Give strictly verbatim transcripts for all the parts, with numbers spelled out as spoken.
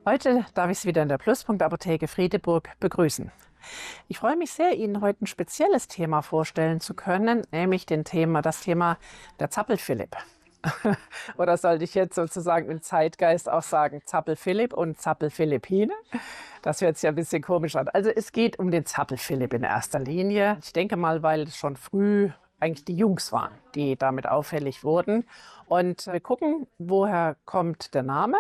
Heute darf ich Sie wieder in der Pluspunkt Apotheke Friedeburg begrüßen. Ich freue mich sehr, Ihnen heute ein spezielles Thema vorstellen zu können, nämlich den Thema, das Thema der Zappel-Philipp. Oder sollte ich jetzt sozusagen im Zeitgeist auch sagen Zappel-Philipp und Zappel-Philippine? Das hört sich ja ein bisschen komisch an. Also es geht um den Zappel-Philipp in erster Linie. Ich denke mal, weil es schon früh eigentlich die Jungs waren, die damit auffällig wurden. Und wir gucken, woher kommt der Name?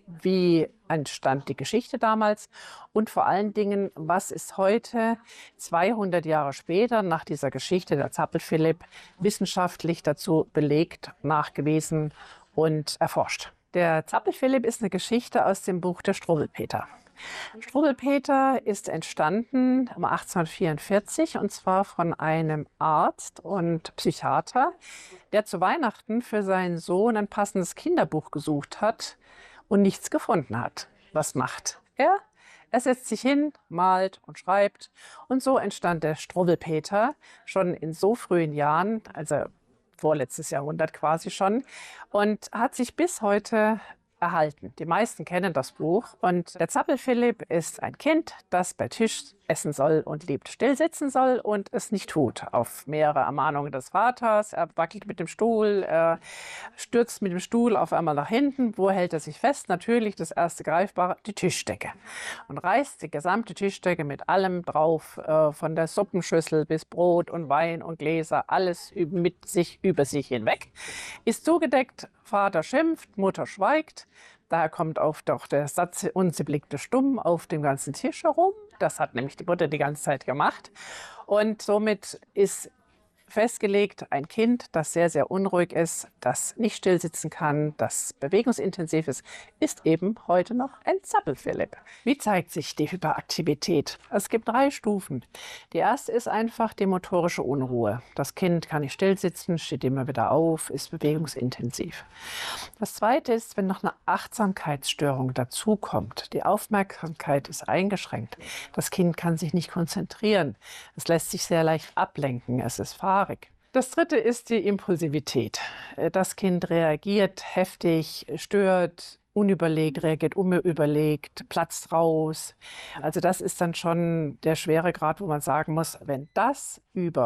Wie entstand die Geschichte damals und vor allen Dingen, was ist heute, zweihundert Jahre später, nach dieser Geschichte der Zappel-Philipp, wissenschaftlich dazu belegt, nachgewiesen und erforscht. Der Zappel-Philipp ist eine Geschichte aus dem Buch der Struwwelpeter. Struwwelpeter ist entstanden um achtzehnhundertvierundvierzig und zwar von einem Arzt und Psychiater, der zu Weihnachten für seinen Sohn ein passendes Kinderbuch gesucht hat und nichts gefunden hat. Was macht er? Er setzt sich hin, malt und schreibt. Und so entstand der Struwwelpeter schon in so frühen Jahren, also vorletztes Jahrhundert quasi schon, und hat sich bis heute erhalten. Die meisten kennen das Buch. Und der Zappel-Philipp ist ein Kind, das bei Tisch essen soll und liebt, still sitzen soll und es nicht tut. Auf mehrere Ermahnungen des Vaters. Er wackelt mit dem Stuhl, er stürzt mit dem Stuhl auf einmal nach hinten. Wo hält er sich fest? Natürlich das erste Greifbare, die Tischdecke. Und reißt die gesamte Tischdecke mit allem drauf, äh, von der Suppenschüssel bis Brot und Wein und Gläser, alles mit sich über sich hinweg. Ist zugedeckt, Vater schimpft, Mutter schweigt. Daher kommt auch doch der Satz, und sie blickte stumm auf dem ganzen Tisch herum. Das hat nämlich die Mutter die ganze Zeit gemacht. Und somit ist festgelegt, ein Kind, das sehr, sehr unruhig ist, das nicht still sitzen kann, das bewegungsintensiv ist, ist eben heute noch ein Zappel-Philipp. Wie zeigt sich die Hyperaktivität? Es gibt drei Stufen. Die erste ist einfach die motorische Unruhe. Das Kind kann nicht still sitzen, steht immer wieder auf, ist bewegungsintensiv. Das zweite ist, wenn noch eine Achtsamkeitsstörung dazukommt. Die Aufmerksamkeit ist eingeschränkt. Das Kind kann sich nicht konzentrieren. Es lässt sich sehr leicht ablenken. Es ist fahrig. Das dritte ist die Impulsivität. Das Kind reagiert heftig, stört, unüberlegt, reagiert unüberlegt, platzt raus. Also das ist dann schon der Schweregrad, wo man sagen muss, wenn das über